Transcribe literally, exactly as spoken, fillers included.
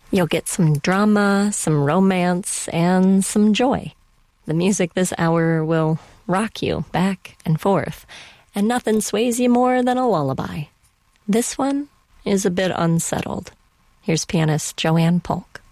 You'll get some drama, some romance, and some joy. The music this hour will rock you back and forth, and nothing sways you more than a lullaby. This one is a bit unsettled. Here's pianist Joanne Polk.